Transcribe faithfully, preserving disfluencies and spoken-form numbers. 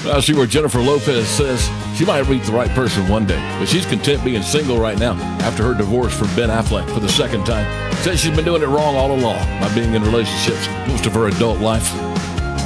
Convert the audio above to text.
I see where Jennifer Lopez says she might meet the right person one day, but she's content being single right now after her divorce from Ben Affleck for the second time. Says she's been doing it wrong all along by being in relationships most of her adult life.